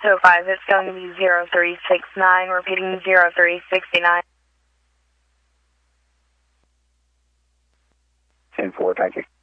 So 5, it's going to be 0369, repeating 0369. 10-4, thank you.